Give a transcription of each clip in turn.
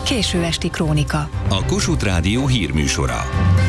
Késő esti krónika. A Kossuth Rádió hírműsora.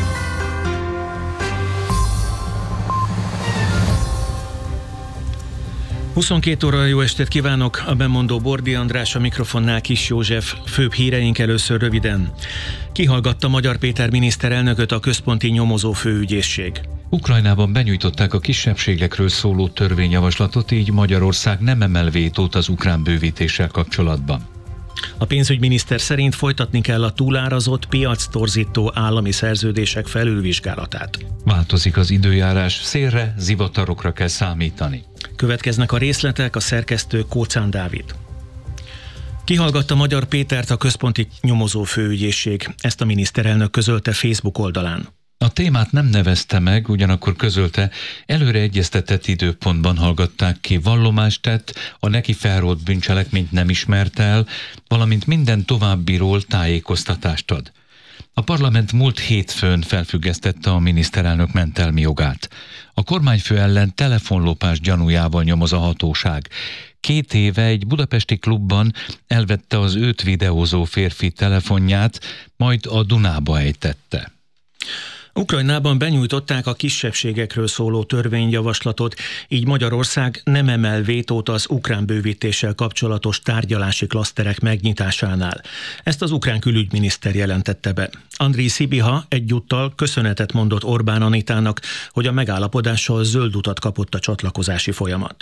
...22 óra, jó estét kívánok! A bemondó Bordi András, a mikrofonnál Kis József. Főbb híreink először röviden. Kihallgatta Magyar Péter miniszterelnököt a Központi Nyomozó Főügyészség. Ukrajnában benyújtották a kisebbségekről szóló törvényjavaslatot, így Magyarország nem emel vétót az ukrán bővítéssel kapcsolatban. A pénzügyminiszter szerint folytatni kell a túlárazott, piactorzító állami szerződések felülvizsgálatát. Változik az időjárás, szélre, zivatarokra kell számítani. Következnek a részletek, a szerkesztő Kóczán Dávid. Kihallgatta Magyar Pétert a Központi Nyomozó Főügyészség. Ezt a miniszterelnök közölte Facebook oldalán. A témát nem nevezte meg, ugyanakkor közölte, előre egyeztetett időpontban hallgatták ki, vallomást tett, a neki felrótt bűncselekményt nem ismert el, valamint minden továbbiról tájékoztatást ad. A parlament múlt hétfőn felfüggesztette a miniszterelnök mentelmi jogát. A kormányfő ellen telefonlopás gyanújával nyomoz a hatóság. 2 éve egy budapesti klubban elvette az őt videózó férfi telefonját, majd a Dunába ejtette. Ukrajnában benyújtották a kisebbségekről szóló törvényjavaslatot, így Magyarország nem emel vétót az ukrán bővítéssel kapcsolatos tárgyalási klaszterek megnyitásánál. Ezt az ukrán külügyminiszter jelentette be. Andrii Szibiha egyúttal köszönetet mondott Orbán Anitának, hogy a megállapodással zöld utat kapott a csatlakozási folyamat.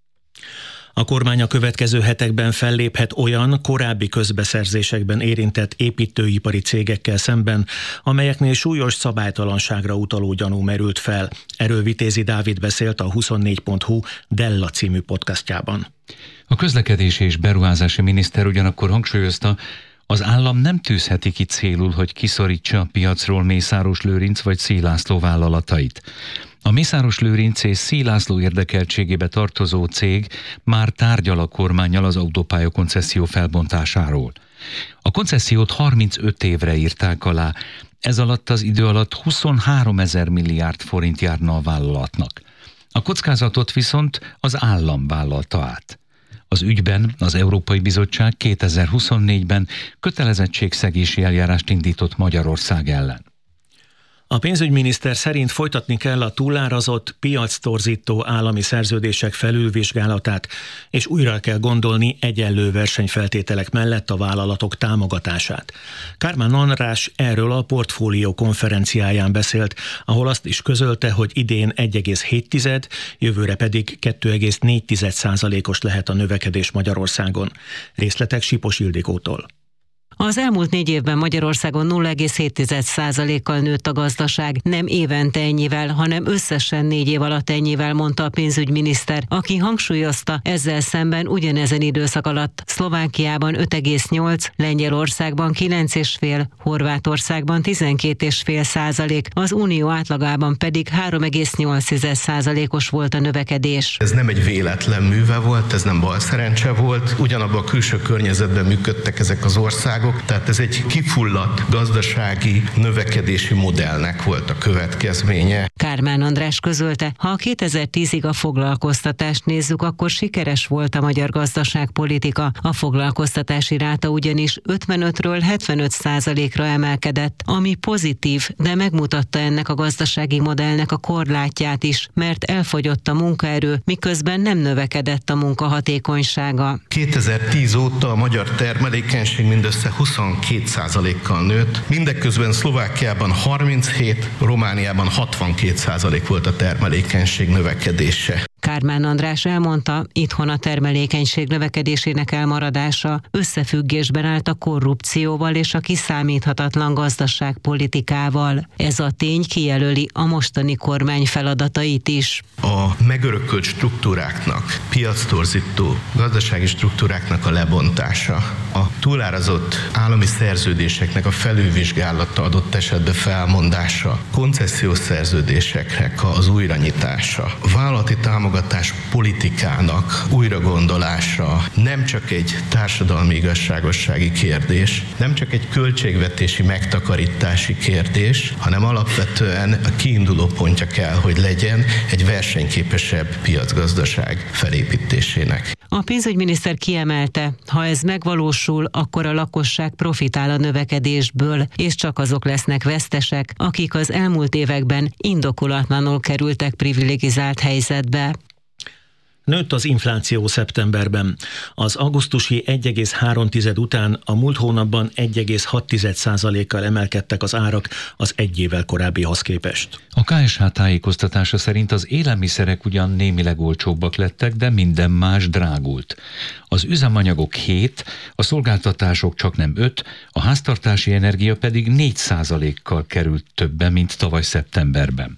A kormány a következő hetekben felléphet olyan korábbi közbeszerzésekben érintett építőipari cégekkel szemben, amelyeknél súlyos szabálytalanságra utaló gyanú merült fel. Erről Vitézi Dávid beszélt a 24.hu Della című podcastjában. A közlekedési és beruházási miniszter ugyanakkor hangsúlyozta, az állam nem tűzheti ki célul, hogy kiszorítsa a piacról Mészáros Lőrinc vagy Széll László vállalatait. A Mészáros Lőrinc és Széll László érdekeltségébe tartozó cég már tárgyal a kormánnyal az autópálya koncesszió felbontásáról. A koncessziót 35 évre írták alá, ez alatt az idő alatt 23 000 milliárd forint járna a vállalatnak. A kockázatot viszont az állam vállalta át. Az ügyben az Európai Bizottság 2024-ben kötelezettségszegési eljárást indított Magyarország ellen. A pénzügyminiszter szerint folytatni kell a túlárazott, piactorzító állami szerződések felülvizsgálatát, és újra kell gondolni egyenlő versenyfeltételek mellett a vállalatok támogatását. Kármán András erről a Portfólió konferenciáján beszélt, ahol azt is közölte, hogy idén 1,7, jövőre pedig 2,4%-os lehet a növekedés Magyarországon. Részletek Sipos Ildikótól. Az elmúlt 4 évben Magyarországon 0,7%-kal nőtt a gazdaság, nem évente ennyivel, hanem összesen 4 év alatt ennyivel, mondta a pénzügyminiszter, aki hangsúlyozta, ezzel szemben ugyanezen időszak alatt Szlovákiában 5,8, Lengyelországban 9,5, Horvátországban 12,5%, az unió átlagában pedig 3,8%-os volt a növekedés. Ez nem egy véletlen műve volt, ez nem balszerencse volt, ugyanabban a külső környezetben működtek ezek az országok, tehát ez egy kifulladt gazdasági növekedési modellnek volt a következménye. Kármán András közölte, ha a 2010-ig a foglalkoztatást nézzük, akkor sikeres volt a magyar gazdaságpolitika. A foglalkoztatási ráta ugyanis 55-ről 75%-ra emelkedett, ami pozitív, de megmutatta ennek a gazdasági modellnek a korlátját is, mert elfogyott a munkaerő, miközben nem növekedett a munkahatékonysága. 2010 óta a magyar termelékenység mindössze 22%-kal nőtt, mindeközben Szlovákiában 37, Romániában 62% volt a termelékenység növekedése. Kármán András elmondta, itthon a termelékenység növekedésének elmaradása összefüggésben állt a korrupcióval és a kiszámíthatatlan gazdaságpolitikával. Ez a tény kijelöli a mostani kormány feladatait is. A megörökölt struktúráknak, piactorzító gazdasági struktúráknak a lebontása, a túlárazott állami szerződéseknek a felülvizsgálata, adott esetben felmondása, koncesziós szerződéseknek az újranyitása, a vállalati támogatás politikának újragondolása nem csak egy társadalmi igazságossági kérdés, nem csak egy költségvetési megtakarítási kérdés, hanem alapvetően a kiinduló pontja kell, hogy legyen egy versenyképesebb piacgazdaság felépítésének. A pénzügyminiszter kiemelte, ha ez megvalósul, akkor a lakosság profitál a növekedésből, és csak azok lesznek vesztesek, akik az elmúlt években indokolatlanul kerültek privilegizált helyzetbe. Nőtt az infláció szeptemberben. Az augusztusi 1,3 után a múlt hónapban 1,6%-kal emelkedtek az árak az egy évvel korábbihoz képest. A KSH tájékoztatása szerint az élelmiszerek ugyan némileg olcsóbbak lettek, de minden más drágult. Az üzemanyagok 7, a szolgáltatások csaknem 5, a háztartási energia pedig 4%-kal került többe, mint tavaly szeptemberben.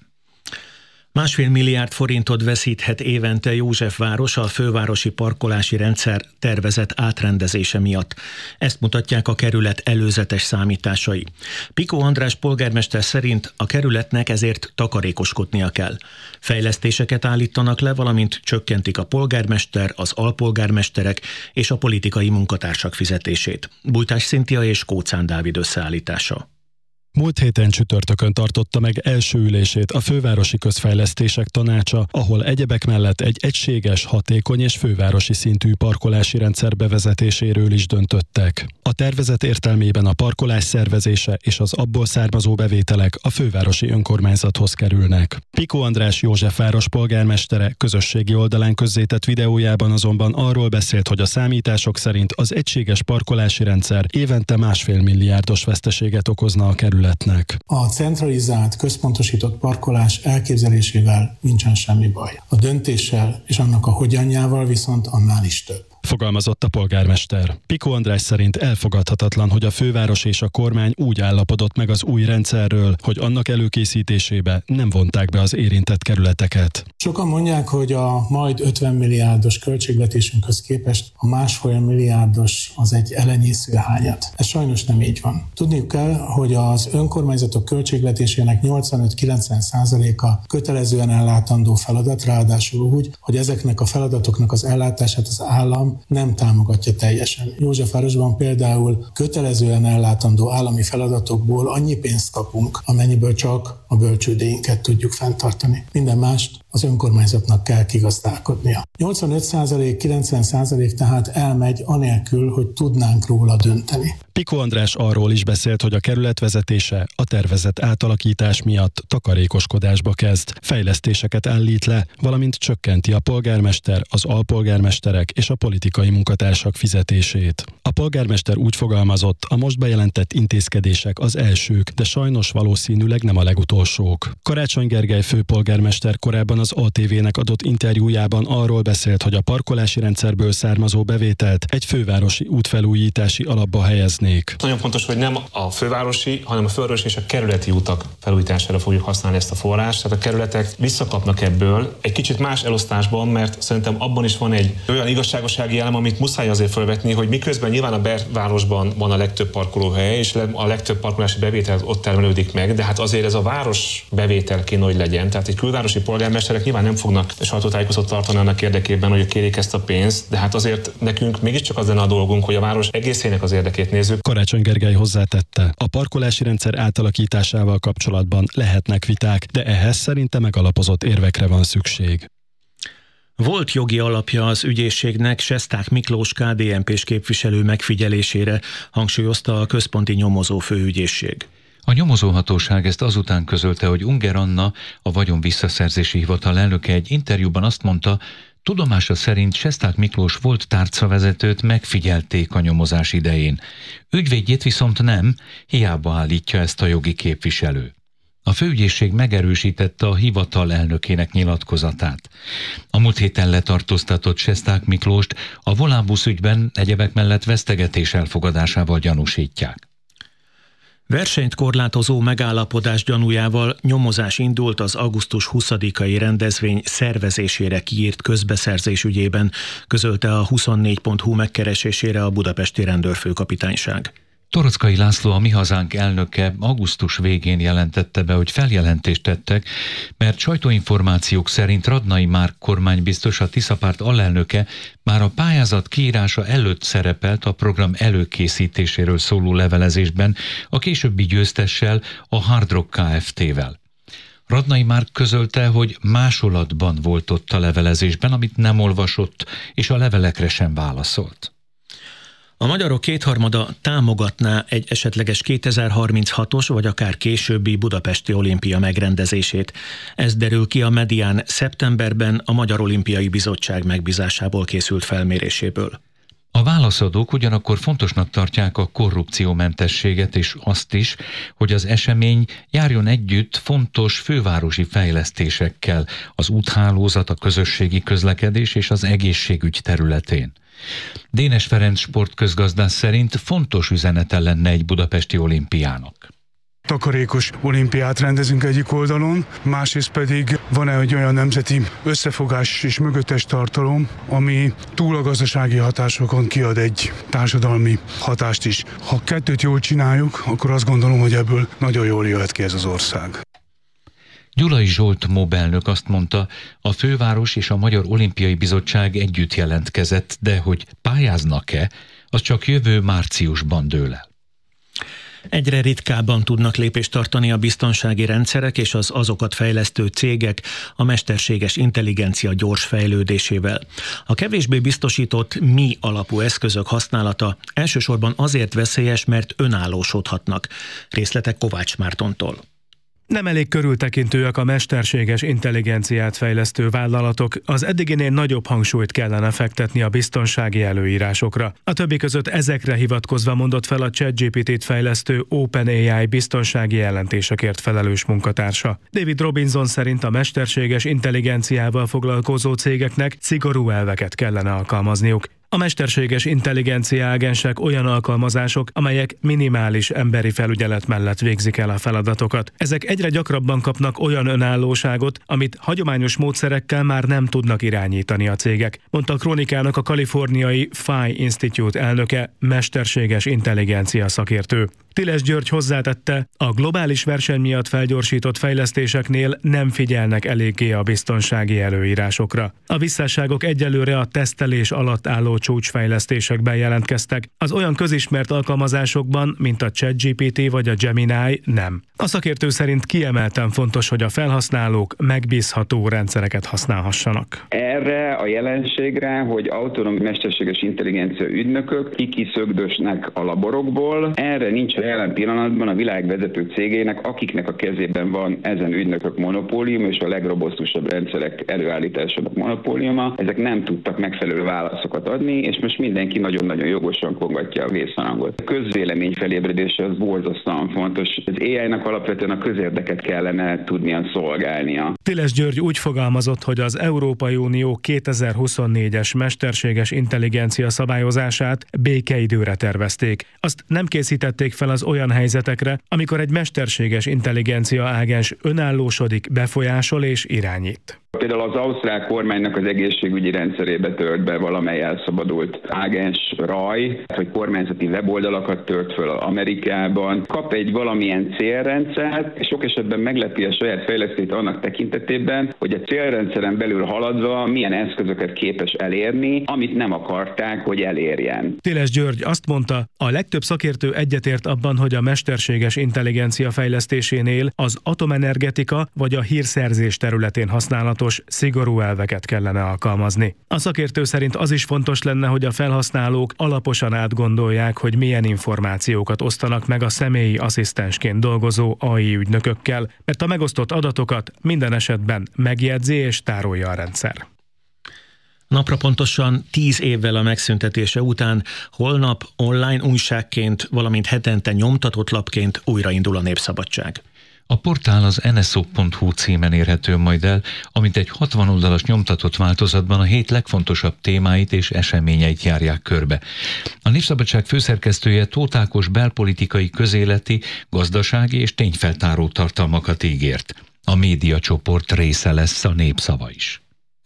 1,5 milliárd forintot veszíthet évente Józsefváros a fővárosi parkolási rendszer tervezett átrendezése miatt. Ezt mutatják a kerület előzetes számításai. Piko András polgármester szerint a kerületnek ezért takarékoskodnia kell. Fejlesztéseket állítanak le, valamint csökkentik a polgármester, az alpolgármesterek és a politikai munkatársak fizetését. Bújtás Szintia és Kóczán Dávid összeállítása. Múlt héten csütörtökön tartotta meg első ülését a Fővárosi Közfejlesztések Tanácsa, ahol egyebek mellett egy egységes, hatékony és fővárosi szintű parkolási rendszer bevezetéséről is döntöttek. A tervezet értelmében a parkolás szervezése és az abból származó bevételek a fővárosi önkormányzathoz kerülnek. Piko András Józsefváros polgármestere közösségi oldalán közzétett videójában azonban arról beszélt, hogy a számítások szerint az egységes parkolási rendszer évente 1,5 milliárdos veszteséget okozna a kerületnek. A centralizált, központosított parkolás elképzelésével nincsen semmi baj. A döntéssel és annak a hogyanjával viszont annál is több. Fogalmazott a polgármester. Piko András szerint elfogadhatatlan, hogy a főváros és a kormány úgy állapodott meg az új rendszerről, hogy annak előkészítésébe nem vonták be az érintett kerületeket. Sokan mondják, hogy a majd 50 milliárdos költségvetésünkhöz képest a 1,5 milliárdos az egy elenyésző hányad. Ez sajnos nem így van. Tudniuk kell, hogy az önkormányzatok költségvetésének 85-90%-a kötelezően ellátandó feladat, ráadásul úgy, hogy ezeknek a feladatoknak az ellátását az állam nem támogatja teljesen. Józsefvárosban például kötelezően ellátandó állami feladatokból annyi pénzt kapunk, amennyiből csak a bölcsődéinket tudjuk fenntartani. Minden mást az önkormányzatnak kell kigazdálkodnia. 85%-90% tehát elmegy anélkül, hogy tudnánk róla dönteni. Piko András arról is beszélt, hogy a kerület vezetése a tervezett átalakítás miatt takarékoskodásba kezd, fejlesztéseket állít le, valamint csökkenti a polgármester, az alpolgármesterek és a politikai munkatársak fizetését. A polgármester úgy fogalmazott, a most bejelentett intézkedések az elsők, de sajnos valószínűleg nem a legutolsók. Karácsony Gergely főpolgármester korábban az ATV-nek adott interjújában arról beszélt, hogy a parkolási rendszerből származó bevételt egy fővárosi útfelújítási alapba helyeznék. Nagyon fontos, hogy nem a fővárosi, hanem a fővárosi és a kerületi utak felújítására fogjuk használni ezt a forrást. Tehát a kerületek visszakapnak ebből egy kicsit más elosztásban, mert szerintem abban is van egy olyan igazságossági elem, amit muszáj azért felvetni, hogy miközben nyilván a belvárosban van a legtöbb parkolóhely, és a legtöbb parkolási bevétel ott termelődik meg, de hát azért ez a város bevétel kéne, hogy legyen. Tehát egy külvárosi polgármesterek nyilván nem fognak sajtótájékoztatót tartani annak érdekében, hogy kérjék ezt a pénzt, de hát azért nekünk mégiscsak az lenne a dolgunk, hogy a város egészének az érdekét nézzük. Karácsony Gergely hozzátette, a parkolási rendszer átalakításával kapcsolatban lehetnek viták, de ehhez szerinte megalapozott érvekre van szükség. Volt jogi alapja az ügyészségnek Sesták Miklós KDNP-s képviselő megfigyelésére, hangsúlyozta a központi nyomozó főügyészség. A nyomozóhatóság ezt azután közölte, hogy Unger Anna, a vagyon visszaszerzési hivatal elnöke egy interjúban azt mondta, tudomása szerint Sesták Miklós volt tárcavezetőt megfigyelték a nyomozás idején. Ügyvédjét viszont nem, hiába állítja ezt a jogi képviselő. A főügyészség megerősítette a hivatal elnökének nyilatkozatát. A múlt héten letartóztatott Sesták Miklóst a Volánbusz ügyben egyebek mellett vesztegetés elfogadásával gyanúsítják. Versenyt korlátozó megállapodás gyanújával nyomozás indult az augusztus 20-ai rendezvény szervezésére kiírt közbeszerzés ügyében, közölte a 24.hu megkeresésére a budapesti rendőrfőkapitányság. Torockai László, a Mi Hazánk elnöke augusztus végén jelentette be, hogy feljelentést tettek, mert sajtóinformációk szerint Radnai Márk kormánybiztos, a Tiszapárt alelnöke már a pályázat kiírása előtt szerepelt a program előkészítéséről szóló levelezésben a későbbi győztessel, a Hard Rock Kft-vel. Radnai Márk közölte, hogy másolatban volt ott a levelezésben, amit nem olvasott, és a levelekre sem válaszolt. A magyarok kétharmada támogatná egy esetleges 2036-os vagy akár későbbi budapesti olimpia megrendezését. Ez derül ki a Medián szeptemberben a Magyar Olimpiai Bizottság megbízásából készült felméréséből. A válaszadók ugyanakkor fontosnak tartják a korrupciómentességet és azt is, hogy az esemény járjon együtt fontos fővárosi fejlesztésekkel, az úthálózat, a közösségi közlekedés és az egészségügy területén. Dénes Ferenc sportközgazdász szerint fontos üzenete lenne egy budapesti olimpiának. Takarékos olimpiát rendezünk egyik oldalon, másrészt pedig van egy olyan nemzeti összefogás és mögöttes tartalom, ami túl a gazdasági hatásokon kiad egy társadalmi hatást is. Ha kettőt jól csináljuk, akkor azt gondolom, hogy ebből nagyon jól jöhet ki ez az ország. Gyulai Zsolt MOB elnök azt mondta, a főváros és a Magyar Olimpiai Bizottság együtt jelentkezett, de hogy pályáznak-e, az csak jövő márciusban dől el. Egyre ritkábban tudnak lépést tartani a biztonsági rendszerek és az azokat fejlesztő cégek a mesterséges intelligencia gyors fejlődésével. A kevésbé biztosított mi alapú eszközök használata elsősorban azért veszélyes, mert önállósodhatnak. Részletek Kovács Mártontól. Nem elég körültekintőek a mesterséges intelligenciát fejlesztő vállalatok, az eddiginél nagyobb hangsúlyt kellene fektetni a biztonsági előírásokra. A többi között ezekre hivatkozva mondott fel a ChatGPT-t fejlesztő OpenAI biztonsági jelentésekért felelős munkatársa. David Robinson szerint a mesterséges intelligenciával foglalkozó cégeknek szigorú elveket kellene alkalmazniuk. A mesterséges intelligencia ágensek olyan alkalmazások, amelyek minimális emberi felügyelet mellett végzik el a feladatokat. Ezek egyre gyakrabban kapnak olyan önállóságot, amit hagyományos módszerekkel már nem tudnak irányítani a cégek, mondta a Krónikának a kaliforniai Phi Institute elnöke, mesterséges intelligencia szakértő. Tiles György hozzátette, a globális verseny miatt felgyorsított fejlesztéseknél nem figyelnek eléggé a biztonsági előírásokra. A visszásságok egyelőre a tesztelés alatt álló csúcsfejlesztésekben jelentkeztek, az olyan közismert alkalmazásokban, mint a ChatGPT vagy a Gemini nem. A szakértő szerint kiemelten fontos, hogy a felhasználók megbízható rendszereket használhassanak. Erre a jelenségre, hogy autonóm mesterséges intelligencia ügynökök kiszögdösnek a laborokból, erre nincs jelen pillanatban a világ vezető cégének, akiknek a kezében van ezen ügynökök monopólium és a legrobosztusabb rendszerek előállításának monopóliuma, ezek nem tudtak megfelelő válaszokat adni, és most mindenki nagyon-nagyon jogosan kongatja a vészharangot. A közvélemény felébredése az borzasztóan fontos. Az AI-nak alapvetően a közérdeket kellene tudnia szolgálnia. Tiles György úgy fogalmazott, hogy az Európai Unió 2024-es mesterséges intelligencia szabályozását békeidőre tervezték. Azt nem készítették fel az olyan helyzetekre, amikor egy mesterséges intelligencia ágens önállósodik, befolyásol és irányít. Például az ausztrál kormánynak az egészségügyi rendszerébe tört be valamely elszabadult ágens raj, hogy kormányzati weboldalakat tört föl Amerikában, kap egy valamilyen célrendszert, és sok esetben meglepi a saját fejlesztést annak tekintetében, hogy a célrendszeren belül haladva milyen eszközöket képes elérni, amit nem akarták, hogy elérjen. Tiles György azt mondta, a legtöbb szakértő egyetért abban, hogy a mesterséges intelligencia fejlesztésénél az atomenergetika vagy a hírszerzés területén használatos szigorú elveket kellene alkalmazni. A szakértő szerint az is fontos lenne, hogy a felhasználók alaposan átgondolják, hogy milyen információkat osztanak meg a személyi asszisztensként dolgozó AI ügynökökkel, mert a megosztott adatokat minden esetben megjegyzi és tárolja a rendszer. Napra pontosan 10 évvel a megszüntetése után holnap online újságként, valamint hetente nyomtatott lapként újraindul a Népszabadság. A portál az nso.hu címen érhető majd el, amint egy 60 oldalas nyomtatott változatban a hét legfontosabb témáit és eseményeit járják körbe. A Népszabadság főszerkesztője Tóth Ákos belpolitikai, közéleti, gazdasági és tényfeltáró tartalmakat ígért. A médiacsoport része lesz a Népszava is.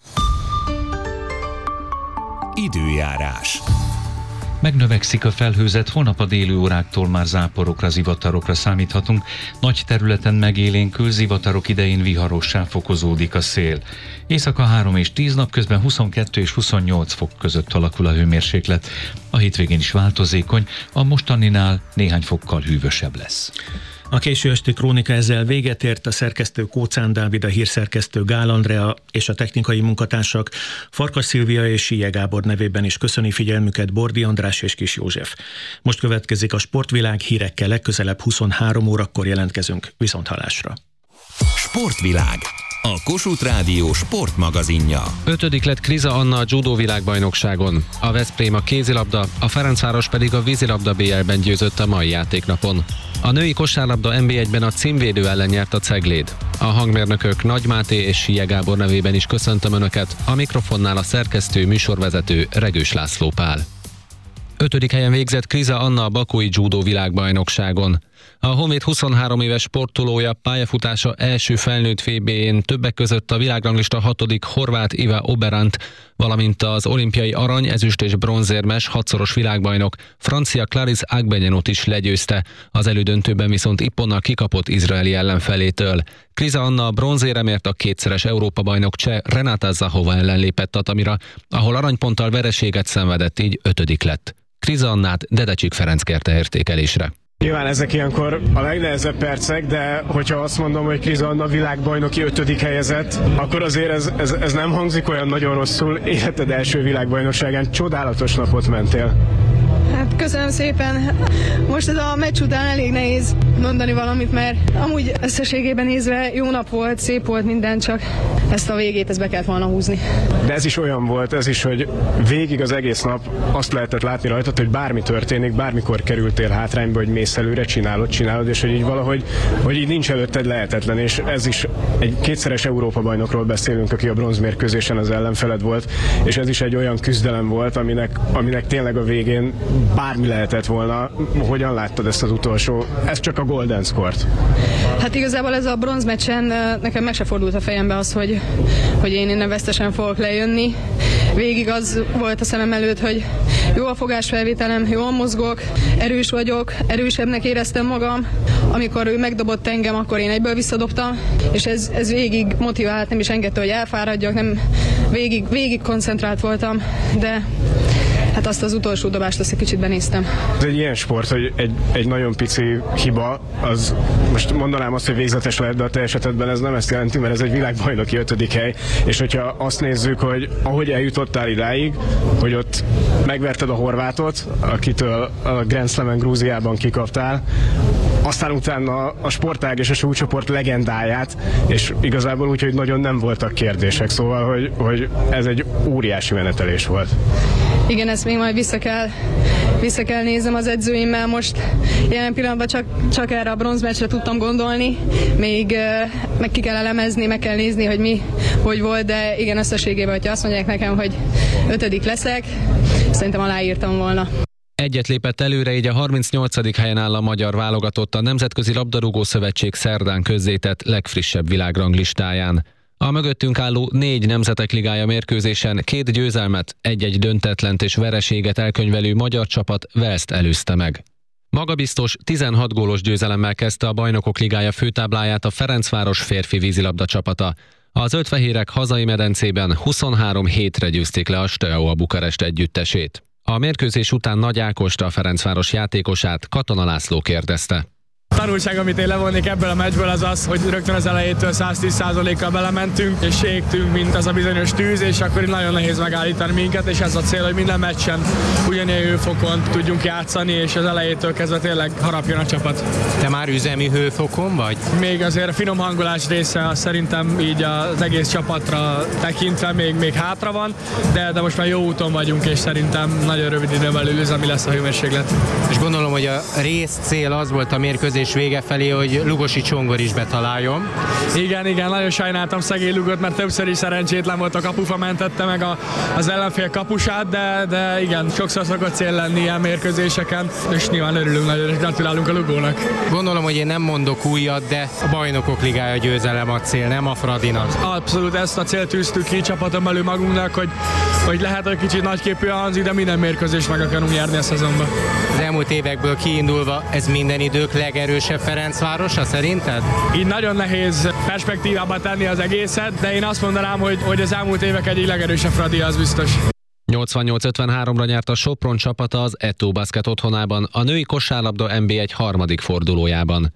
Időjárás. Megnövekszik a felhőzet, holnap a déli óráktól már záporokra, zivatarokra számíthatunk, nagy területen megélénkül, zivatarok idején viharossá fokozódik a szél. Éjszaka 3 és 10, napközben 22 és 28 fok között alakul a hőmérséklet. A hétvégén is változékony, a mostaninál néhány fokkal hűvösebb lesz. A késő esti krónika ezzel véget ért, a szerkesztő Kóczán Dávid, a hírszerkesztő Gál Andrea és a technikai munkatársak Farkas Szilvia és Síje Gábor nevében is köszöni figyelmüket Bordi András és Kis József. Most következik a Sportvilág, hírekkel legközelebb 23 órakor jelentkezünk. Viszonthallásra. Sportvilág, a Kossuth Rádió sportmagazinja. 5. lett Kriza Anna a judó világbajnokságon. A Veszprém a kézilabda, a Ferencváros pedig a vízilabda BL-ben győzött a mai játéknapon. A női kosárlabda NB1-ben a címvédő ellen nyert a Cegléd. A hangmérnökök Nagy Máté és Síje Gábor nevében is köszöntöm Önöket, a mikrofonnál a szerkesztő, műsorvezető Regős László Pál. 5. helyen végzett Kriza Anna a bakói judó világbajnokságon. A Honvéd 23 éves sportolója pályafutása első felnőtt VB-n többek között a világranglista 6. horvát Iva Oberant, valamint az olimpiai arany, ezüst és bronzérmes 6-szoros világbajnok francia Clarisse Agbenyenot is legyőzte, az elődöntőben viszont ipponnal kikapott izraeli ellenfelétől. Kriza Anna a bronzéremért a kétszeres Európa-bajnok cseh Renata Zahova ellen lépett Tatamira, ahol aranyponttal vereséget szenvedett, így 5. lett. Kriza Annát Dedecsik Ferenc kérte értékelésre. Nyilván ezek ilyenkor a legnehezebb percek, de hogyha azt mondom, hogy Kriza Anna világbajnoki 5. helyezett, akkor azért ez nem hangzik olyan nagyon rosszul. Életed első világbajnokságán csodálatos napot mentél. Hát köszönöm szépen. Most ez a meccs után elég nehéz mondani valamit, mert amúgy összességében nézve jó nap volt, szép volt minden, csak ezt a végét be kellett volna húzni. De ez is olyan volt, hogy végig az egész nap azt lehetett látni rajtad, hogy bármi történik, bármikor kerültél hátrányba, hogy mész előre, csinálod, és hogy így valahogy, hogy így nincs előtted lehetetlen, és ez is egy kétszeres Európa-bajnokról beszélünk, aki a bronzmérkőzésen az ellenfeled volt, és ez is egy olyan küzdelem volt, aminek tényleg a végén bármi lehetett volna. Hogyan láttad ezt az utolsó? Ez csak a golden score-t. Hát igazából ez a bronzmeccsen nekem meg se fordult a fejembe az, hogy én innen vesztesen fogok lejönni. Végig az volt a szemem előtt, hogy jó a fogásfelvételem, jól mozgok, erős vagyok, erősebbnek éreztem magam. Amikor ő megdobott engem, akkor én egyből visszadobtam, és ez végig motivált, nem is engedte, hogy elfáradjak, nem, végig koncentrált voltam, de hát azt az utolsó dobást azt egy kicsit benéztem. Ez egy ilyen sport, hogy egy nagyon pici hiba, az most mondanám azt, hogy végzetes lehet, de a te esetedben ez nem ezt jelenti, mert ez egy világbajnoki 5. hely, és hogyha azt nézzük, hogy ahogy eljutottál idáig, hogy ott megverted a horvátot, akitől a Grand Slam-en Grúziában kikaptál, aztán utána a sportág és a súlycsoport legendáját, és igazából úgy, hogy nagyon nem voltak kérdések, szóval, hogy ez egy óriási menetelés volt. Igen, ezt még majd vissza kell néznem az edzőimmel, most jelen pillanatban csak erre a bronzmeccsre tudtam gondolni, még meg ki kell elemezni, meg kell nézni, hogy mi, hogy volt, de igen, összességében, hogyha azt mondják nekem, hogy 5. leszek, szerintem aláírtam volna. Egyet lépett előre, így a 38. helyen áll a magyar válogatott a Nemzetközi Labdarúgó Szövetség szerdán közzétett legfrissebb világranglistáján. A mögöttünk álló 4 Nemzetek Ligája mérkőzésen 2 győzelmet, 1-1 döntetlent és vereséget elkönyvelő magyar csapat Walest előzte meg. Magabiztos 16 gólos győzelemmel kezdte a Bajnokok Ligája főtábláját a Ferencváros férfi vízilabda csapata. A zöldfehérek hazai medencében 23-7-re győzték le a Steaua Bukarest együttesét. A mérkőzés után Nagy Ákost, a Ferencváros játékosát Katona László kérdezte. A tanulság, amit én levonnék ebből a meccsből, az az, hogy rögtön az elejétől 110%-kal belementünk, és égtünk, mint az a bizonyos tűz, és akkor nagyon nehéz megállítani minket, és ez a cél, hogy minden meccsen ugyanilyen hőfokon tudjunk játszani, és az elejétől kezdve tényleg harapjon a csapat. Te már üzemi hőfokon vagy? Még azért a finom hangolás része szerintem így az egész csapatra tekintve még hátra van, de most már jó úton vagyunk, és szerintem nagyon rövid időn belül üzemi lesz a hőmérséklet. És gondolom, hogy a rész cél az volt a mérkőzés vége felé, hogy Lugosi Csongor is betaláljon. Igen, nagyon sajnáltam szegény Lugot, mert többször is szerencsétlen volt, a kapufa mentette meg az ellenfél kapusát, de igen, sokszor szokott cél lenni ilyen mérkőzéseken, és nyilván örülünk nagyon, és gratulálunk a Lugónak. Gondolom, hogy én nem mondok újat, de a Bajnokok Ligája győzelem a cél, nem a Fradinak. Abszolút ezt a célt tűztük ki csapaton belül magunknak, hogy lehet, hogy kicsit nagyképűen hangzik, de minden mérkőzést meg akarunk nyerni a szezonban. Az elmúlt évekből kiindulva ez minden idők legerősebb Ferencvárosa szerinted? Így nagyon nehéz perspektívába tenni az egészet, de én azt mondanám, hogy az elmúlt évek egyik legerősebb Fradi, az biztos. 88-53-ra nyert a Sopron csapata az Eto Basket otthonában, a női kosárlabda NB1 harmadik fordulójában.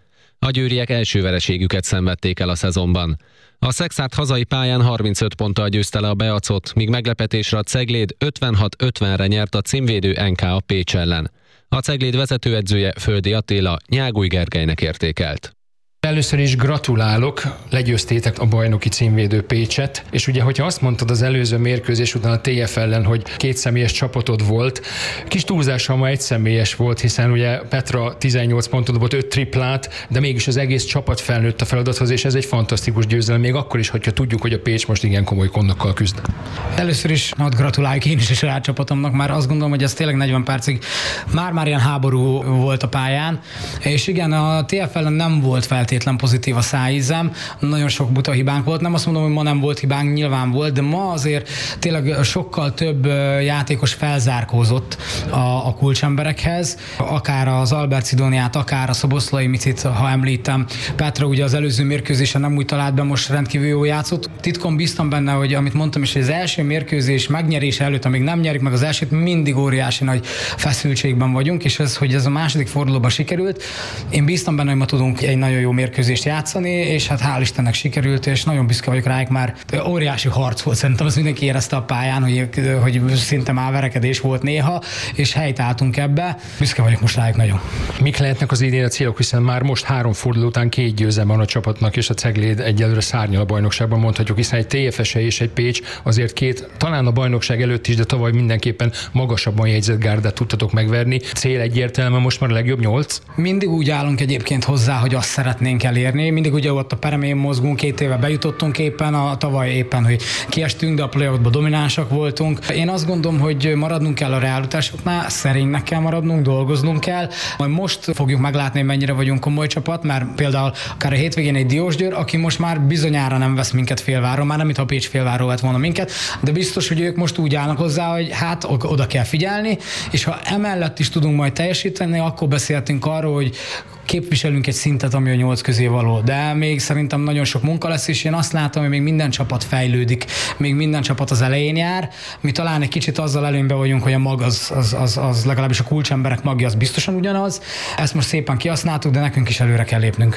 A győriek első vereségüket szenvedték el a szezonban. A Szekszárd hazai pályán 35 ponttal győzte le a Beacot, míg meglepetésre a Cegléd 56-50-re nyert a címvédő NK Pécs ellen. A Cegléd vezetőedzője Földi Attila Nyáguly Gergelynek értékelt. Először is gratulálok, legyőztétek a bajnoki címvédő Pécset, és ugye, hogyha azt mondtad az előző mérkőzés után a TF ellen, hogy 2 személyes csapatod volt, kis túlzással ma 1 személyes volt, hiszen ugye Petra 18 pontot volt, 5 triplát, de mégis az egész csapat felnőtt a feladathoz, és ez egy fantasztikus győzelem, még akkor is, hogyha tudjuk, hogy a Pécs most igen komoly gondokkal küzd. Először is hadd gratuláljuk én is a saját csapatomnak, már azt gondolom, hogy ez tényleg 40 percig már ilyen háború volt a pályán, és igen, a TF ellen nem volt feltétlen pozitív a szájízem, nagyon sok buta hibánk volt, nem azt mondom, hogy ma nem volt hibánk, nyilván volt, de ma azért tényleg sokkal több játékos felzárkózott a kulcsemberekhez, akár az Albert Szidóniát, akár a Szoboszlai Micit, ha említem. Petra ugye az előző mérkőzésen nem úgy talált be, most rendkívül jó játszott. Titkon bíztam benne, hogy amit mondtam is, hogy az első mérkőzés megnyerése előtt, amíg nem nyerik meg az elsőt, mindig óriási nagy feszültségben vagyunk, és hogy ez a második fordulóban sikerült. Én bíztam benne, hogy ma tudunk egy nagyon jó mérkőzést játszani, és hát hál' Istennek sikerült, és nagyon büszke vagyok rájuk, már óriási harc volt, szerintem az mindenki érezte a pályán, hogy szinte már verekedés volt néha, és helytálltunk ebbe. Büszke vagyok most rájuk nagyon. Mik lehetnek az idén a célok, hiszen már most 3 forduló után 2 győzelem van a csapatnak, és a Cegléd egyelőre szárnyal a bajnokságban, mondhatjuk, hiszen egy TFS és egy Pécs azért 2, talán a bajnokság előtt is, de tavaly mindenképpen magasabban jegyzett gárdát tudtatok megverni. Cél egyértelműen most már a legjobb 8? Mindig úgy állunk egyébként hozzá, hogy azt szeretnénk elérni. Mindig ugye ott a peremén mozgunk, 2 éve bejutottunk éppen, a tavaly éppen, hogy kiestünk, de a playoffban dominánsak voltunk. Én azt gondolom, hogy maradnunk kell a realitásoknál, szerénynek kell maradnunk, dolgoznunk kell. Majd most fogjuk meglátni, mennyire vagyunk komoly csapat, mert például akár a hétvégén egy Diósgyőr, aki most már bizonyára nem vesz minket félváron, már nem mintha Pécs félváról vett volna minket, de biztos, hogy ők most úgy állnak hozzá, hogy hát oda kell figyelni, és ha emellett is tudunk majd teljesíteni, akkor beszéltünk arról, hogy képviselünk egy szintet, ami a 8 közé való, de még szerintem nagyon sok munka lesz, és én azt látom, hogy még minden csapat fejlődik, még minden csapat az elején jár. Mi talán egy kicsit azzal előnyben vagyunk, hogy a mag az legalábbis a kulcsemberek magja az biztosan ugyanaz. Ezt most szépen kihasználtuk, de nekünk is előre kell lépnünk.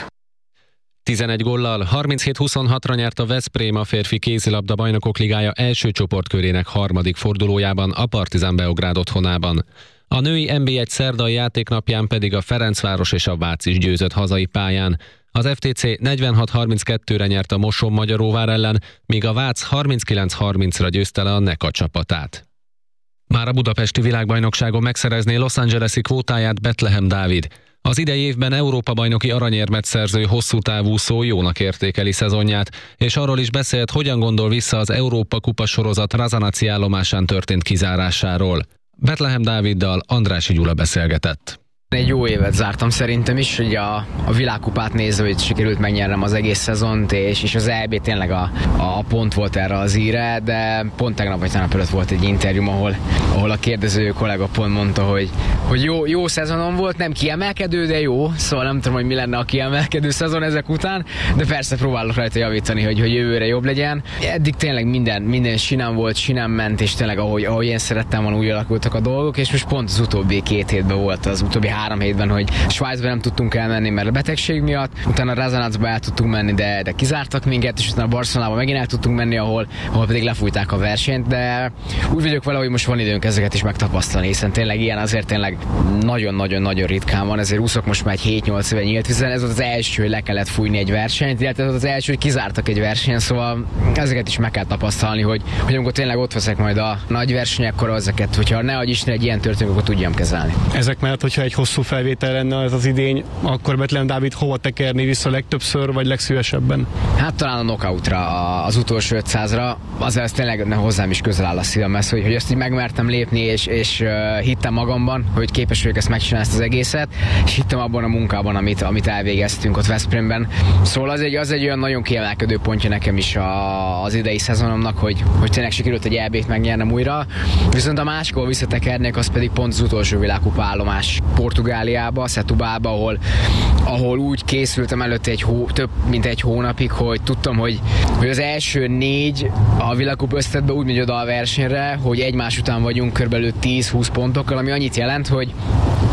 11 góllal 37-26-ra nyert a Veszprém a férfi kézilabda bajnokok ligája első csoportkörének 3. fordulójában a Partizán Beográd otthonában. A női NB1 szerdai játéknapján pedig a Ferencváros és a Vác is győzött hazai pályán. Az FTC 46-32-re nyert a Moson-Magyaróvár ellen, míg a Vác 39-30-ra győzte le a Neka csapatát. Már a budapesti világbajnokságon megszerezné Los Angeles-i kvótáját Betlehem Dávid. Az idei évben Európa-bajnoki aranyérmet szerző hosszú távúszó jónak értékeli szezonját, és arról is beszélt, hogyan gondol vissza az Európa-kupa sorozat Razanaci állomásán történt kizárásáról. Betlehem Dáviddal Andrássy Gyula beszélgetett. Egy jó évet zártam szerintem is, hogy a világkupát nézve, hogy sikerült megnyernem az egész szezont, és az EB tényleg a pont volt erre az íre, de pont tegnap vagy tegnap előtt volt egy interjúm, ahol a kérdező kollega pont mondta, hogy jó szezonom volt, nem kiemelkedő, de jó, szóval nem tudom, hogy mi lenne a kiemelkedő szezon ezek után, de persze próbálok rajta javítani, hogy jövőre jobb legyen. Eddig tényleg minden sinem volt, sinem ment, és tényleg ahogy én szerettem volna, úgy alakultak a dolgok, és most pont az utóbbi 2 hétben volt, az utóbbi 3 hétben, hogy Svájcba nem tudtunk elmenni, mert a betegség miatt, utána Razanacba el tudtunk menni, de kizártak minket, és utána Barcelonába megint el tudtunk menni, ahol pedig lefújták a versenyt, de úgy vagyok vele, hogy most van időnk ezeket is megtapasztalni, hiszen tényleg ilyen azért tényleg nagyon-nagyon-nagyon ritkán van, ezért úszok most már 7-8 éve nyílt vízen, ez volt az első, hogy le kellett fújni egy versenyt, illetve ez volt az első, hogy kizártak egy versenyen, szóval ezeket is meg kell tapasztalni, hogy amikor tényleg ott veszek majd a nagy versenyek, akkor ezeket, hogyha ne adj Isten egy ilyen történik, akkor tudjam kezelni. Ezek mellett, hogyha egy hosszú felvétel lenne ez az idény, akkor Betlehem Dávid hova tekerni vissza legtöbbször, vagy legszívesebben? Hát talán a knockoutra, az utolsó 500-ra, azért ez tényleg hozzám is közel áll a szívemhez, hogy ezt így megmertem lépni, és hittem magamban, hogy képes vagyok ezt megcsinálni, ezt az egészet, és hittem abban a munkában, amit elvégeztünk ott Veszprémben. Szóval az egy olyan nagyon kiemelkedő pontja nekem is az idei szezonomnak, hogy tényleg sikerült egy EB-t megnyernem újra, viszont a másikból visszatekernék, az pedig pont az utolsó világkupa állomás Portugáliába, Setúbába, ahol úgy készültem előtte több mint egy hónapig, hogy tudtam, hogy az első 4 a világkupa összetettben úgy megy oda a versenyre, hogy egymás után vagyunk körülbelül 10-20 pontokkal, ami annyit jelent, hogy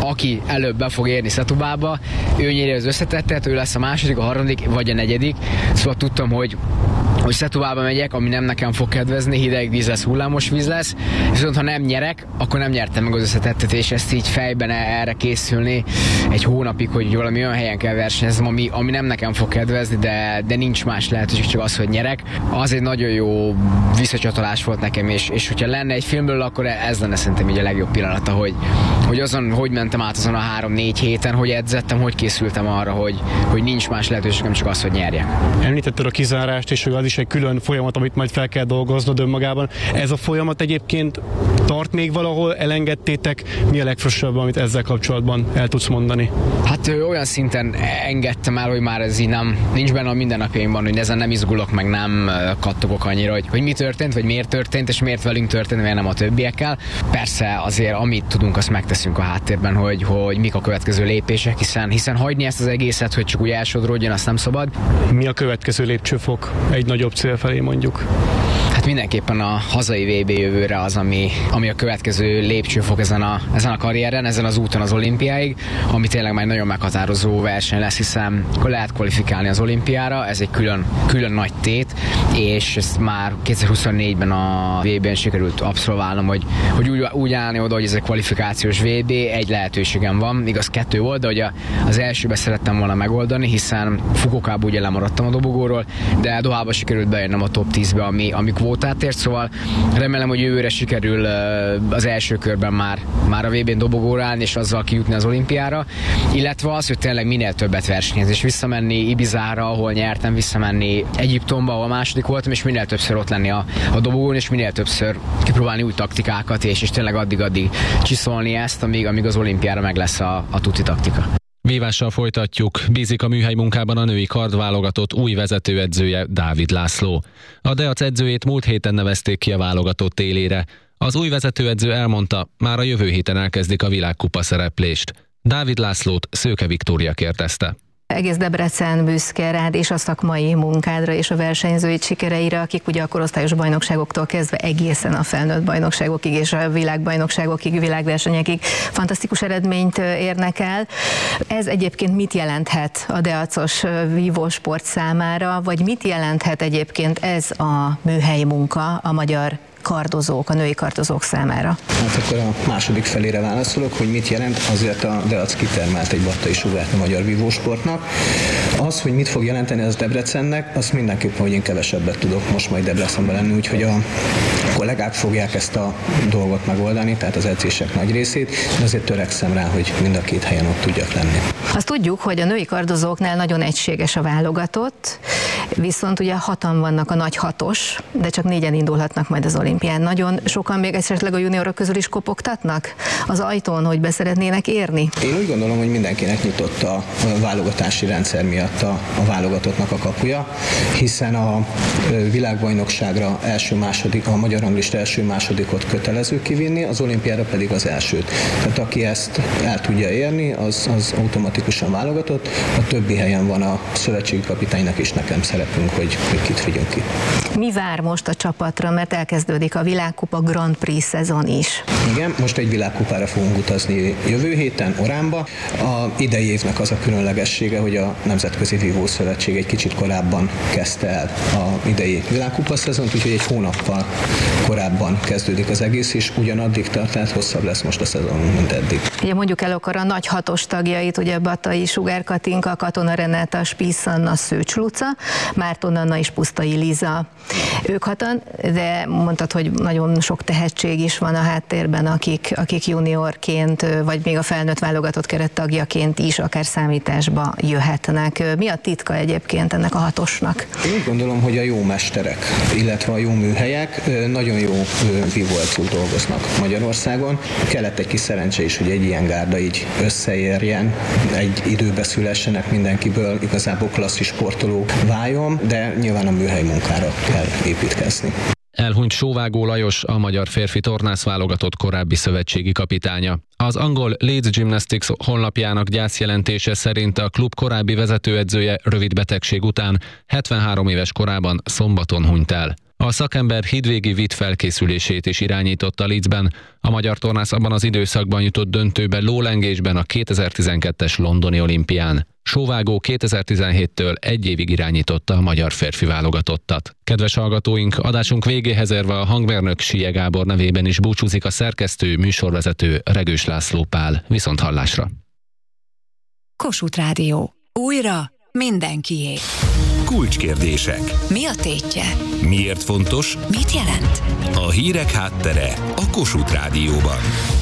aki előbb be fog érni Setubába, ő nyeri az összetettet, ő lesz a második, a harmadik vagy a negyedik. Szóval tudtam, hogy Setubába megyek, ami nem nekem fog kedvezni, hideg víz lesz, hullámos víz lesz, viszont ha nem nyerek, akkor nem nyertem meg az összetettet, és ezt így fejben erre készülni egy hónapig, hogy valami olyan helyen kell versenyeznem, ami nem nekem fog kedvezni, de nincs más lehetőség, csak az, hogy nyerek. Az egy nagyon jó visszacsatolás volt nekem, és hogyha lenne egy filmből, akkor ez lenne szerintem így a legjobb pillanata, hogy azon, hogy mentem át azon a 3-4 héten, hogy edzettem, hogy készültem arra, hogy nincs más lehetőségem, csak az, hogy nyerjek. Említetted a kizárást, és hogy az is egy külön folyamat, amit majd fel kell dolgoznod önmagában. Ez a folyamat egyébként tart még valahol, elengedtétek? Mi a legfrissebb, amit ezzel kapcsolatban el tudsz mondani? Hát olyan szinten engedtem el, hogy már ez így nincs benne a mindennapjaimban, hogy ezen nem izgulok, meg nem kattogok annyira, hogy mi történt, vagy miért történt, és miért velünk történt, miért nem a többiekkel. Persze azért, amit tudunk, azt megteszünk a háttérben, hogy mik a következő lépések, hiszen hagyni ezt az egészet, hogy csak úgy elsodródjon, azt nem szabad. Mi a következő lépcsőfok egy nagyobb cél felé mondjuk? Hát mindenképpen a hazai VB jövőre az, ami a következő lépcsőfok ezen a karrieren, ezen az úton az olimpiáig, ami tényleg már nagyon meghatározó verseny lesz, hiszen akkor lehet kvalifikálni az olimpiára, ez egy külön nagy tét, és ezt már 2024-ben a VB-en sikerült abszolválnom, hogy úgy állni oda, hogy ez egy kvalifikációs VB, egy lehetőségem van, igaz 2 volt, de hogy az elsőbe szerettem volna megoldani, hiszen Fukuokában ugye lemaradtam a dobogóról, de Dohába sikerült beérnem a top 10-be, ami kvótát ért, szóval remélem, hogy jövőre sikerül az első körben már a VB-n dobogóra állni, és azzal kijutni az olimpiára, illetve az, hogy tényleg minél többet versenyezni, és visszamenni Ibizára, ahol nyertem, visszamenni Egyiptomba, ahol második voltam, és minél többször ott lenni a dobogón, és minél többször kipróbálni új taktikákat, és tényleg addig csiszolni ezt, amíg az olimpiára meg lesz a tuti taktika. Vívással folytatjuk. Bízik a műhely munkában a női kardválogatott új vezetőedzője, Dávid László. A Deac edzőjét múlt héten nevezték ki a válogatott élére. Az új vezetőedző elmondta, már a jövő héten elkezdik a világkupa szereplést. Dávid Lászlót Szőke Viktória kérdezte. Egész Debrecen büszke rád és a szakmai munkádra és a versenyzői sikereire, akik ugye a korosztályos bajnokságoktól kezdve egészen a felnőtt bajnokságokig és a világbajnokságokig, világversenyekig fantasztikus eredményt érnek el. Ez egyébként mit jelenthet a deacos vívósport számára, vagy mit jelenthet egyébként ez a műhelyi munka a magyar kardozók, a női kardozók számára? Hát akkor a második felére válaszolok, hogy mit jelent, azért a Deac kitermelt egy battai sugárt a magyar vívósportnak. Az, hogy mit fog jelenteni az Debrecennek, azt mindenképpen, hogy én kevesebbet tudok most majd Debrecenben lenni, úgyhogy a kollégák fogják ezt a dolgot megoldani, tehát az edzések nagy részét, de azért törekszem rá, hogy mind a két helyen ott tudjak lenni. Azt tudjuk, hogy a női kardozóknál nagyon egységes a válogatott, viszont ugye 6-an vannak a nagy 6-os, de csak 4-en indulhatnak majd az olimpián. Nagyon sokan még esetleg a juniorok közül is kopogtatnak az ajtón, hogy be szeretnének érni? Én úgy gondolom, hogy mindenkinek nyitott a válogatási rendszer miatt a válogatottnak a kapuja, hiszen a világbajnokságra első-második, a magyar ranglista első-másodikot kötelező kivinni, az olimpiára pedig az elsőt. Tehát aki ezt el tudja érni, az automatikusan válogatott, a többi helyen van a szövetségi kapitánynak és nekem szerepünk, hogy kit vigyünk ki. Mi vár most a csapatra, mert elkezdődik a világkupa Grand Prix szezon is? Igen, most egy világkupára fogunk utazni jövő héten Oránba. A idei évnek az a különlegessége, hogy a Nemzetközi Vívószövetség egy kicsit korábban kezdte el a idei világkupa szezont, úgyhogy egy hónappal korábban kezdődik az egész, és ugyanaddig tart, tehát hosszabb lesz most a szezon, mint eddig. Ugye mondjuk el akkor a nagy 6-os tagjait, ugye Batai Sugár Katinka, Katona Renáta, Spisz Anna, Szőcs Luca, Márton Anna és Pusztai Liza. Ők 6-an, de mondtad, hogy nagyon sok tehetség is van a háttérben, akik juniorként, vagy még a felnőtt válogatott kerettagjaként is akár számításba jöhetnek. Mi a titka egyébként ennek a 6-osnak? Én úgy gondolom, hogy a jó mesterek, illetve a jó műhelyek nagyon jó vívóedzők dolgoznak Magyarországon. Kellett egy kis szerencse is, hogy egy ilyen gárda így összeérjen, egy időbe szülessenek mindenkiből, igazából klasszis sportoló váljon, de nyilván a műhely munkára kell építkezni. Elhunyt Sóvágó Lajos, a magyar férfi tornászválogatott korábbi szövetségi kapitánya. Az angol Leeds Gymnastics honlapjának gyászjelentése szerint a klub korábbi vezetőedzője rövid betegség után 73 éves korában szombaton hunyt el. A szakember hídvégi vit felkészülését is irányította Leedsben. A magyar tornász abban az időszakban jutott döntőbe lólengésben a 2012-es londoni olimpián. Sóvágó 2017-től egy évig irányította a magyar férfi válogatottat. Kedves hallgatóink, adásunk végéhez érve a hangmérnök Sije Gábor nevében is búcsúzik a szerkesztő, műsorvezető Regős László Pál. Viszonthallásra. Kossuth Rádió. Újra mindenkié. Kulcskérdések. Mi a tétje? Miért fontos? Mit jelent? A hírek háttere a Kossuth Rádióban.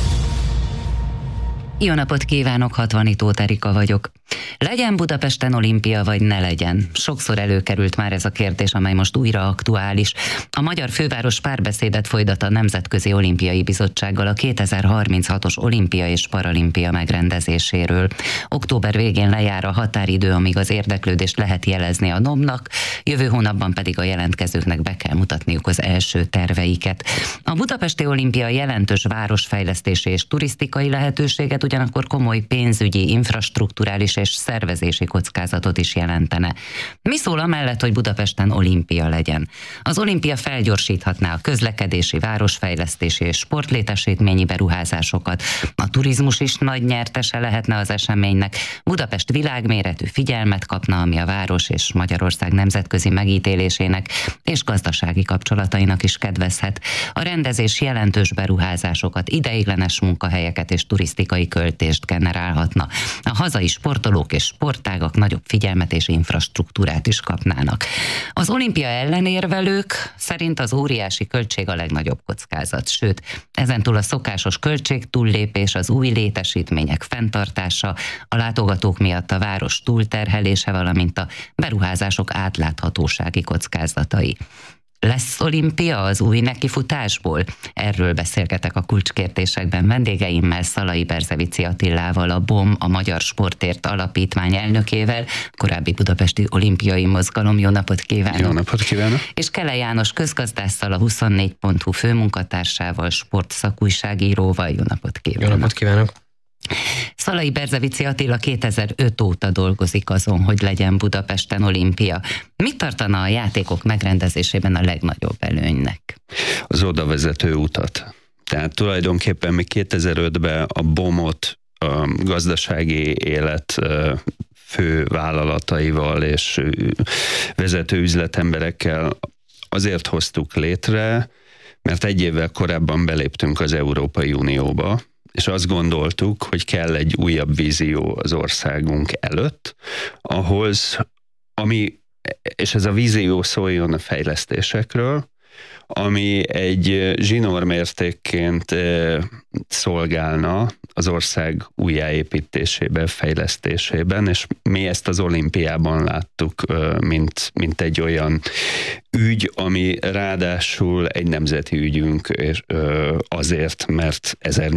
Jó napot kívánok, Hatvanitó Erika vagyok. Legyen Budapesten olimpia, vagy ne legyen? Sokszor előkerült már ez a kérdés, amely most újra aktuális. A magyar főváros párbeszédet folytat a Nemzetközi Olimpiai Bizottsággal a 2036-os olimpia és paralimpia megrendezéséről. Október végén lejár a határidő, amíg az érdeklődést lehet jelezni a NOM-nak, jövő hónapban pedig a jelentkezőknek be kell mutatniuk az első terveiket. A budapesti olimpia jelentős városfejlesztési és turisztikai lehetőséget, ugyanakkor komoly pénzügyi, infrastrukturális és szervezési kockázatot is jelentene. Mi szól amellett, hogy Budapesten olimpia legyen? Az olimpia felgyorsíthatná a közlekedési, városfejlesztési és sportlétesítményi beruházásokat. A turizmus is nagy nyertese lehetne az eseménynek. Budapest világméretű figyelmet kapna, ami a város és Magyarország nemzetközi megítélésének és gazdasági kapcsolatainak is kedvezhet. A rendezés jelentős beruházásokat, ideiglenes munkahelyeket és turisztikai költést generálhatna. A hazai sportolók és sportágak nagyobb figyelmet és infrastruktúrát is kapnának. Az olimpia ellenérvelők szerint az óriási költség a legnagyobb kockázat, sőt, ezentúl a szokásos költség túllépés, az új létesítmények fenntartása, a látogatók miatt a város túlterhelése, valamint a beruházások átláthatósági kockázatai. Lesz olimpia az új nekifutásból? Erről beszélgetek a kulcskérdésekben vendégeimmel, Szalai Berzevici Attilával, a BOM, a Magyar Sportért Alapítvány elnökével, korábbi budapesti olimpiai mozgalom. Jó napot kívánok! Jó napot kívánok! És Kele János közgazdásszal, a 24.hu főmunkatársával, sportszakújságíróval. Jó napot kívánok! Jó napot kívánok! Szalai Berzevici Attila 2005 óta dolgozik azon, hogy legyen Budapesten olimpia. Mit tartana a játékok megrendezésében a legnagyobb előnynek? Az odavezető utat. Tehát tulajdonképpen mi 2005-ben a BOM-ot a gazdasági élet fő vállalataival és vezető üzletemberekkel azért hoztuk létre, mert egy évvel korábban beléptünk az Európai Unióba, és azt gondoltuk, hogy kell egy újabb vízió az országunk előtt, ahhoz, és ez a vízió szóljon a fejlesztésekről, ami egy zsinórmértékként szolgálna az ország újjáépítésében, fejlesztésében, és mi ezt az olimpiában láttuk, mint egy olyan ügy, ami ráadásul egy nemzeti ügyünk, és azért, mert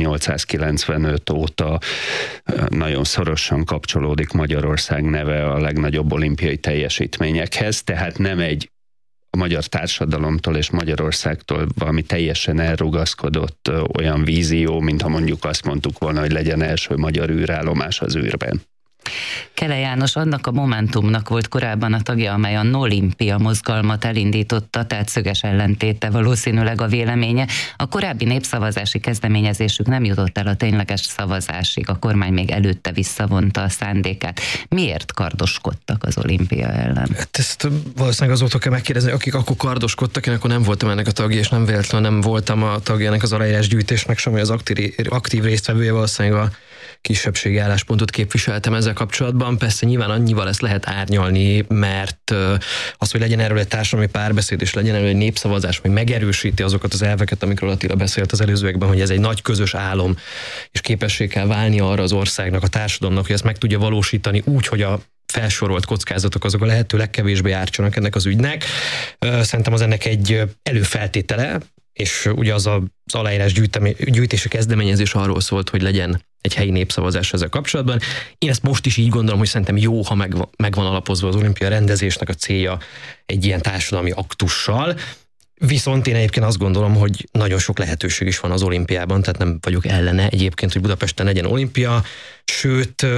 1895 óta nagyon szorosan kapcsolódik Magyarország neve a legnagyobb olimpiai teljesítményekhez, tehát nem egy a magyar társadalomtól és Magyarországtól valami teljesen elrugaszkodott olyan vízió, mintha mondjuk azt mondtuk volna, hogy legyen első magyar űrállomás az űrben. Kele János annak a Momentumnak volt korábban a tagja, amely a Nolimpia mozgalmat elindította, tehát szöges ellentéte valószínűleg a véleménye. A korábbi népszavazási kezdeményezésük nem jutott el a tényleges szavazásig, a kormány még előtte visszavonta a szándékát. Miért kardoskodtak az olimpia ellen? Hát ezt valószínűleg azóta kell megkérdezni, akik akkor kardoskodtak, én akkor nem voltam ennek a tagja, és nem véletlenül nem voltam a tagja ennek az aláírásgyűjtésnek, sem, hogy az aktív résztvevője, valószínűleg a kisebbségi álláspontot képviseltem ezzel kapcsolatban. Persze nyilván annyival ezt lehet árnyalni, mert az, hogy legyen erről egy társadalmi párbeszéd, és legyen erről egy népszavazás, hogy megerősíti azokat az elveket, amikről Attila beszélt az előzőekben, hogy ez egy nagy közös álom, és képessé kell válni arra az országnak, a társadalomnak, hogy ezt meg tudja valósítani úgy, hogy a felsorolt kockázatok azok a lehető legkevésbé ártsanak ennek az ügynek. Szerintem az ennek egy előfeltétele, és ugye az aláírás gyűjtési kezdeményezés arról szólt, hogy legyen egy helyi népszavazás ezzel kapcsolatban. Én ezt most is így gondolom, hogy szerintem jó, ha megvan alapozva az olimpia rendezésnek a célja egy ilyen társadalmi aktussal. Viszont én egyébként azt gondolom, hogy nagyon sok lehetőség is van az olimpiában, tehát nem vagyok ellene egyébként, hogy Budapesten legyen olimpia, sőt,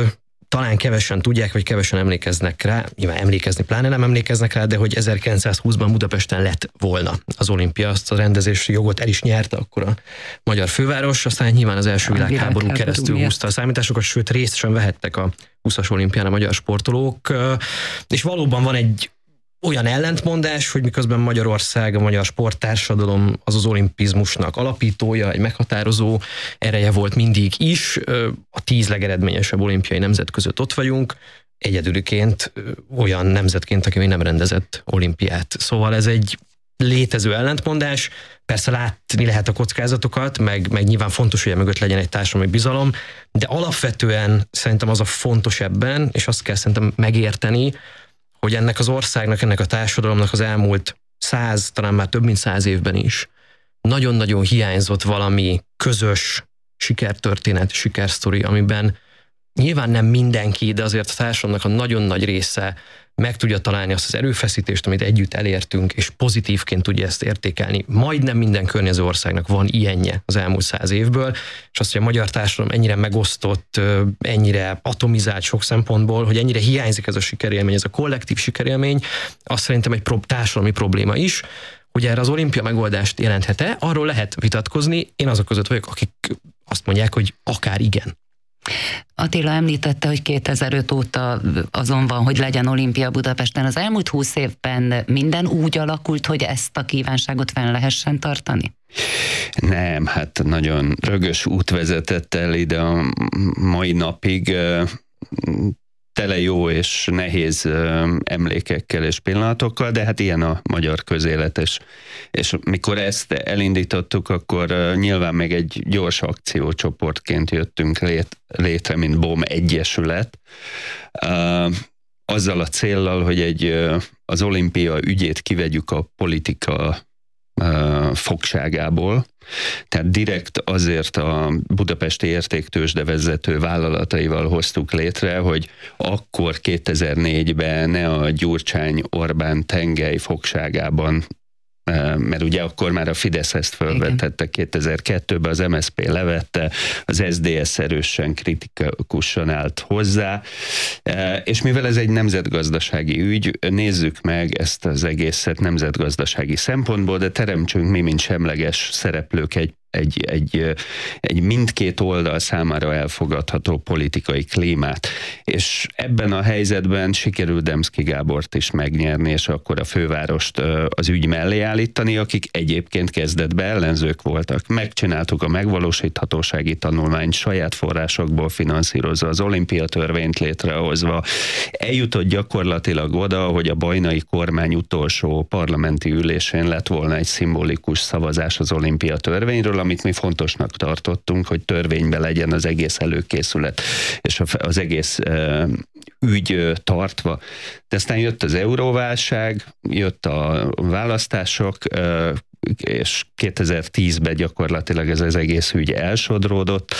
talán kevesen tudják, vagy kevesen emlékeznek rá, nyilván emlékezni pláne nem emlékeznek rá, de hogy 1920-ban Budapesten lett volna az olimpia, azt a rendezési jogot el is nyerte akkor a magyar főváros, aztán nyilván az első világháború keresztül húzta a számításokat, sőt részt sem vehettek a 20-as olimpián a magyar sportolók, és valóban van egy olyan ellentmondás, hogy miközben Magyarország, a magyar sporttársadalom az olimpizmusnak alapítója, egy meghatározó ereje volt mindig is, a 10 legeredményesebb olimpiai nemzet között ott vagyunk, egyedüliként olyan nemzetként, aki még nem rendezett olimpiát. Szóval ez egy létező ellentmondás, persze látni lehet a kockázatokat, meg nyilván fontos, hogy mögött legyen egy társadalmi bizalom, de alapvetően szerintem az a fontos ebben, és azt kell szerintem megérteni, hogy ennek az országnak, ennek a társadalomnak az elmúlt 100, talán már több mint 100 évben is nagyon-nagyon hiányzott valami közös sikertörténet, sikersztori, amiben nyilván nem mindenki, de azért a társadalomnak a nagyon nagy része meg tudja találni azt az erőfeszítést, amit együtt elértünk, és pozitívként tudja ezt értékelni. Majdnem minden környező országnak van ilyenje az elmúlt 100 évből, és azt, hogy a magyar társadalom ennyire megosztott, ennyire atomizált sok szempontból, hogy ennyire hiányzik ez a sikerélmény, ez a kollektív sikerélmény, azt szerintem egy társadalmi probléma is, hogy erre az olimpia megoldást jelenthet-e, arról lehet vitatkozni, én azok között vagyok, akik azt mondják, hogy akár igen. Attila említette, hogy 2005 óta azon van, hogy legyen olimpia Budapesten. Az elmúlt 20 évben minden úgy alakult, hogy ezt a kívánságot fenn lehessen tartani? Nem, hát nagyon rögös út vezetett el ide a mai napig, tele jó és nehéz emlékekkel és pillanatokkal, de hát ilyen a magyar közélet, és mikor ezt elindítottuk, akkor nyilván még egy gyors akciócsoportként jöttünk létre, mint BOM Egyesület, azzal a céllal, hogy az olimpia ügyét kivegyük a politika fogságából. Tehát direkt azért a budapesti értéktőzsde vezető vállalataival hoztuk létre, hogy akkor 2004-ben ne a Gyurcsány-Orbán tengely fogságában, mert ugye akkor már a Fidesz ezt fölvetette 2002-ben, az MSZP levette, az SZDSZ erősen kritikusan állt hozzá, és mivel ez egy nemzetgazdasági ügy, nézzük meg ezt az egészet nemzetgazdasági szempontból, de teremtsünk mi, mint semleges szereplők egy mindkét oldal számára elfogadható politikai klímát. És ebben a helyzetben sikerült Demszky Gábort is megnyerni, és akkor a fővárost az ügy mellé állítani, akik egyébként kezdetben ellenzők voltak. Megcsináltuk a megvalósíthatósági tanulmányt, saját forrásokból finanszírozva, az olimpia törvényt létrehozva. Eljutott gyakorlatilag oda, hogy a bajnai kormány utolsó parlamenti ülésén lett volna egy szimbolikus szavazás az olimpia törvényről, amit mi fontosnak tartottunk, hogy törvénybe legyen az egész előkészület, és az egész ügy tartva. De aztán jött az euróválság, jött a választások, és 2010-ben gyakorlatilag ez az egész ügy elsodródott,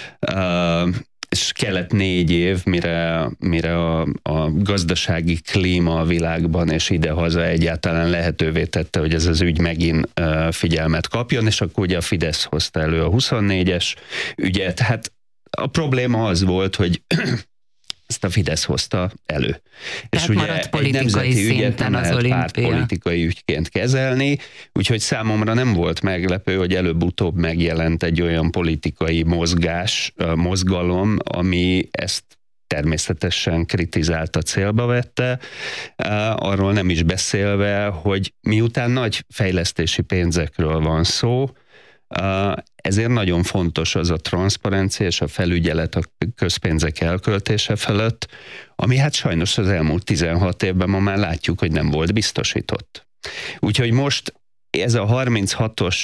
és kellett 4 év, mire a gazdasági klíma a világban és idehaza egyáltalán lehetővé tette, hogy ez az ügy megint figyelmet kapjon, és akkor ugye a Fidesz hozta elő a 24-es ügyet. Hát a probléma az volt, hogy ezt a Fidesz hozta elő. Tehát és ugye egy nemzeti ügyet nem lehet pártpolitikai ügyként kezelni, úgyhogy számomra nem volt meglepő, hogy előbb-utóbb megjelent egy olyan politikai mozgalom, ami ezt természetesen kritizálta, célba vette, arról nem is beszélve, hogy miután nagy fejlesztési pénzekről van szó, ezért nagyon fontos az a transzparencia és a felügyelet a közpénzek elköltése felett, ami hát sajnos az elmúlt 16 évben ma már látjuk, hogy nem volt biztosított. Úgyhogy most ez a 36-os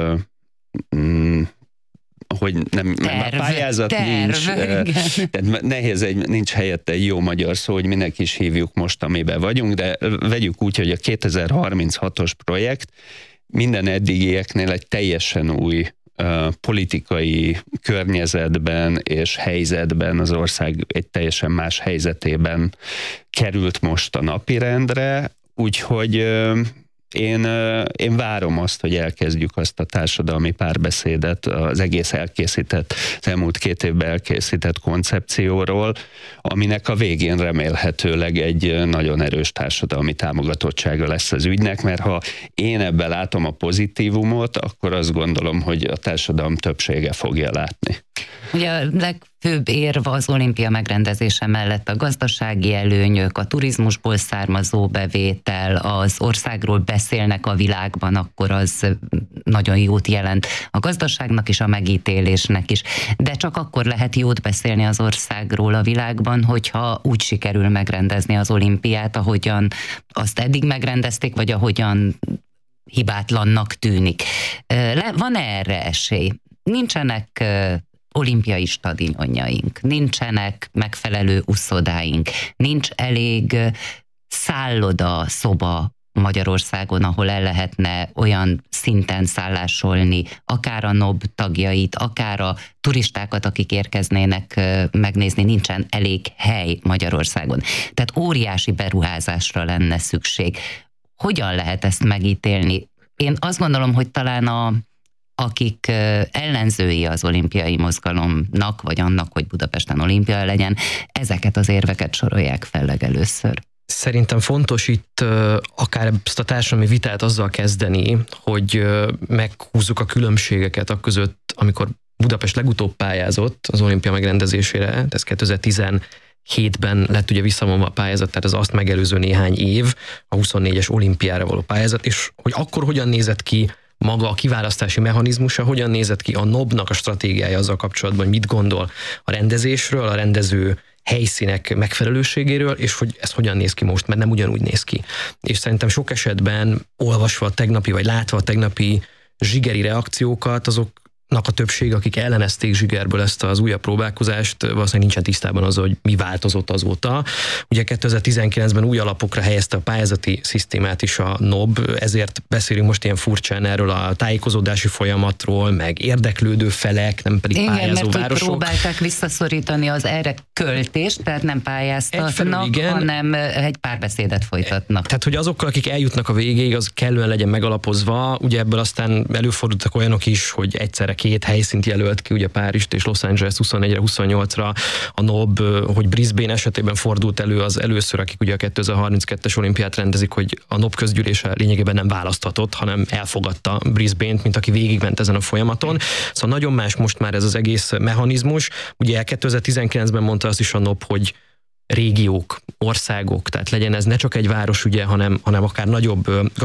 hogy nem a pályázat nincs, tehát nehéz, nincs helyette egy jó magyar szó, hogy minek is hívjuk most, amiben vagyunk, de vegyük úgy, hogy a 2036-os projekt minden eddigieknél egy teljesen új politikai környezetben és helyzetben, az ország egy teljesen más helyzetében került most a napirendre, úgyhogy Én várom azt, hogy elkezdjük azt a társadalmi párbeszédet az egész elkészített, az elmúlt 2 évben elkészített koncepcióról, aminek a végén remélhetőleg egy nagyon erős társadalmi támogatottsága lesz az ügynek, mert ha én ebben látom a pozitívumot, akkor azt gondolom, hogy a társadalom többsége fogja látni. Ugye a legfőbb érv az olimpia megrendezése mellett a gazdasági előnyök, a turizmusból származó bevétel, az országról beszélnek a világban, akkor az nagyon jót jelent a gazdaságnak és a megítélésnek is. De csak akkor lehet jót beszélni az országról a világban, hogyha úgy sikerül megrendezni az olimpiát, ahogyan azt eddig megrendezték, vagy ahogyan hibátlannak tűnik. Van-e erre esély? Nincsenek olimpiai stadionjaink, nincsenek megfelelő uszodáink, nincs elég szálloda, szoba Magyarországon, ahol el lehetne olyan szinten szállásolni, akár a NOB tagjait, akár a turistákat, akik érkeznének megnézni, nincsen elég hely Magyarországon. Tehát óriási beruházásra lenne szükség. Hogyan lehet ezt megítélni? Én azt gondolom, hogy talán akik ellenzői az olimpiai mozgalomnak, vagy annak, hogy Budapesten olimpia legyen, ezeket az érveket sorolják fel legelőször. Szerintem fontos itt akár ezt a társadalmi vitát azzal kezdeni, hogy meghúzzuk a különbségeket a között, amikor Budapest legutóbb pályázott az olimpia megrendezésére, ez 2017-ben lett ugye visszavonva a pályázat, tehát az azt megelőző néhány év, a 24-es olimpiára való pályázat, és hogy akkor hogyan nézett ki maga a kiválasztási mechanizmusa, hogyan nézett ki a NOB-nak a stratégiája azzal kapcsolatban, hogy mit gondol a rendezésről, a rendező helyszínek megfelelőségéről, és hogy ez hogyan néz ki most, mert nem ugyanúgy néz ki. És szerintem sok esetben olvasva a tegnapi, vagy látva a tegnapi zsigeri reakciókat, azoknak a többség, akik ellenezték zsigerből ezt az újabb próbálkozást, valószínűleg nincsen tisztában azzal, hogy mi változott azóta. Ugye 2019-ben új alapokra helyezte a pályázati szisztémát is a NOB, ezért beszélünk most ilyen furcsán erről a tájékozódási folyamatról, meg érdeklődő felek, nem pedig pályázó városok. Igen, próbálták visszaszorítani az erre költést, tehát nem pályáztatnak, hanem egy párbeszédet folytatnak. Tehát, hogy azokkal, akik eljutnak a végéig, az kellően legyen megalapozva. Ugye ebből aztán előfordultak olyanok is, hogy egyszerre 2 helyszínt jelölt ki, ugye Párizst és Los Angeles 21-re, 28-ra, a NOB, hogy Brisbane esetében fordult elő az először, akik ugye a 2032-es olimpiát rendezik, hogy a NOB közgyűlése lényegében nem választhatott, hanem elfogadta Brisbane-t, mint aki végigment ezen a folyamaton. Szóval nagyon más most már ez az egész mechanizmus. Ugye 2019-ben mondta azt is a NOB, hogy régiók, országok, tehát legyen ez ne csak egy város, ugye, hanem akár nagyobb